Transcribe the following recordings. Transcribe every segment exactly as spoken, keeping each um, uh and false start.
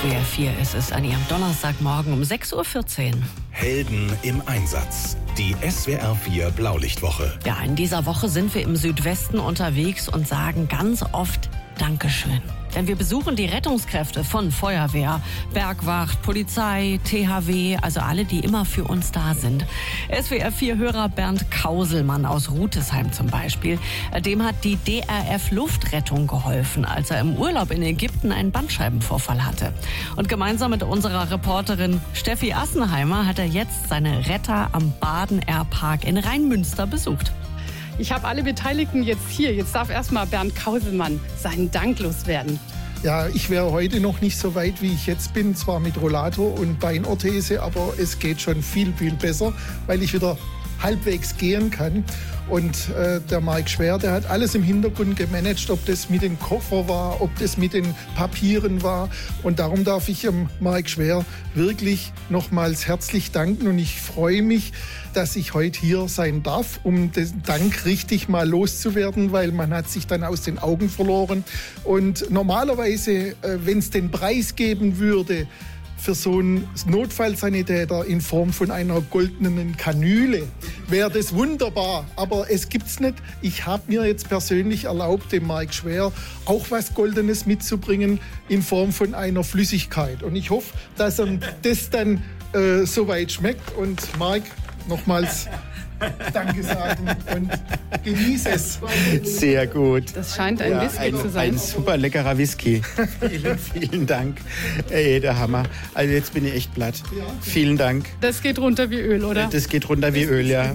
S W R vier ist es an Ihrem Donnerstagmorgen um sechs Uhr vierzehn. Helden im Einsatz. Die S W R vier Blaulichtwoche. Ja, in dieser Woche sind wir im Südwesten unterwegs und sagen ganz oft Dankeschön. Denn wir besuchen die Rettungskräfte von Feuerwehr, Bergwacht, Polizei, T H W, also alle, die immer für uns da sind. S W R vier-Hörer Bernd Kauselmann aus Rutesheim zum Beispiel, dem hat die D R F Luftrettung geholfen, als er im Urlaub in Ägypten einen Bandscheibenvorfall hatte. Und gemeinsam mit unserer Reporterin Steffi Assenheimer hat er jetzt seine Retter am Baden-Air-Park in Rheinmünster besucht. Ich habe alle Beteiligten jetzt hier. Jetzt darf erstmal Bernd Kauselmann seinen Dank loswerden. Ja, ich wäre heute noch nicht so weit, wie ich jetzt bin, zwar mit Rollator und Beinorthese, aber es geht schon viel, viel besser, weil ich wieder halbwegs gehen kann. Und äh, der Mark Schwer, der hat alles im Hintergrund gemanagt, ob das mit dem Koffer war, ob das mit den Papieren war. Und darum darf ich dem Mark Schwer wirklich nochmals herzlich danken. Und ich freue mich, dass ich heute hier sein darf, um den Dank richtig mal loszuwerden, weil man hat sich dann aus den Augen verloren. Und normalerweise, äh, wenn es den Preis geben würde, für so einen Notfallsanitäter in Form von einer goldenen Kanüle wäre das wunderbar. Aber es gibt's nicht. Ich habe mir jetzt persönlich erlaubt, dem Mark Schwer auch was Goldenes mitzubringen in Form von einer Flüssigkeit. Und ich hoffe, dass ihm das dann äh, soweit schmeckt. Und Mark, nochmals Danke sagen und genieße es. Sehr gut. Das scheint ein ja, Whisky ein, zu sein. Ein super leckerer Whisky. Vielen, vielen Dank. Ey, der Hammer. Also jetzt bin ich echt platt. Ja. Vielen Dank. Das geht runter wie Öl, oder? Das geht runter wie Öl, ja.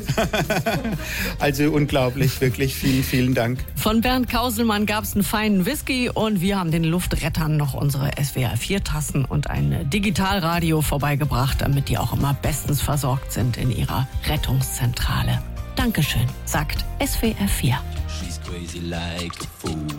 Also unglaublich, wirklich vielen, vielen Dank. Von Bernd Kauselmann gab es einen feinen Whisky und wir haben den Luftrettern noch unsere S W R vier Tassen und ein Digitalradio vorbeigebracht, damit die auch immer bestens versorgt sind in ihrer Rettungs Zentrale. Dankeschön, sagt S W R vier. She's crazy like a fool.